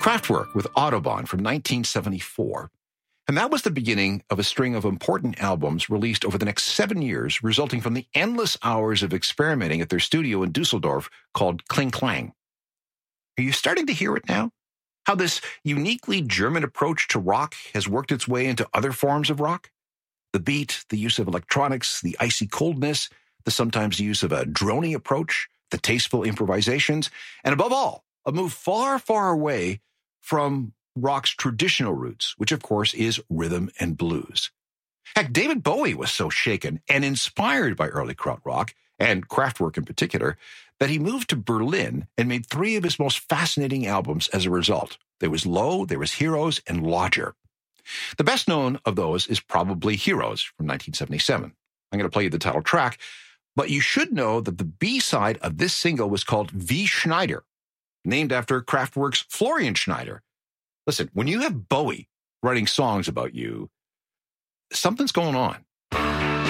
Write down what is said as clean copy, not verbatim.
Kraftwerk with Autobahn from 1974. And that was the beginning of a string of important albums released over the next 7 years, resulting from the endless hours of experimenting at their studio in Dusseldorf called Kling Klang. Are you starting to hear it now? How this uniquely German approach to rock has worked its way into other forms of rock? The beat, the use of electronics, the icy coldness, the sometimes use of a drony approach, the tasteful improvisations, and above all, a move far, far away from rock's traditional roots, which of course is rhythm and blues. Heck, David Bowie was so shaken and inspired by early krautrock, and Kraftwerk in particular, that he moved to Berlin and made 3 of his most fascinating albums as a result. There was Low, there was Heroes, and Lodger. The best known of those is probably Heroes from 1977. I'm going to play you the title track, but you should know that the B-side of this single was called V. Schneider, named after Kraftwerk's Florian Schneider. Listen, when you have Bowie writing songs about you, something's going on.